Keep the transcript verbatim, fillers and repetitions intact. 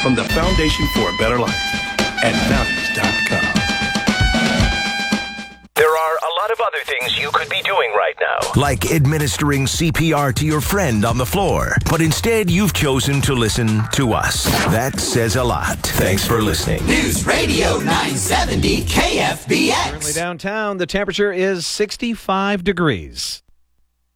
from the Foundation for a Better Life at values dot com. There are a lot of other things you could be doing right now. Like administering C P R to your friend on the floor. But instead, you've chosen to listen to us. That says a lot. Thanks for listening. News Radio nine seventy K F B X. Currently downtown, the temperature is sixty-five degrees.